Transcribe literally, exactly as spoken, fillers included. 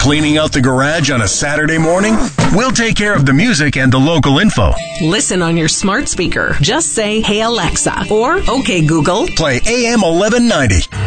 Cleaning out the garage on a Saturday morning? We'll take care of the music and the local info. Listen on your smart speaker. Just say, "Hey Alexa," or "Okay Google." Play A M eleven ninety.